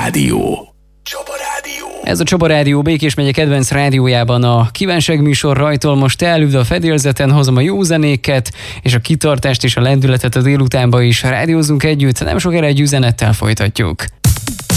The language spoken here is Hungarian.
Rádió. Ez a Csaba Rádió Békés megye kedvenc rádiójában a kívánság műsor rajtól most elüld a fedélzeten, hozom a jó zenéket, és a kitartást és a lendületet a délutánba is rádiózunk együtt, nem sokára egy üzenettel folytatjuk.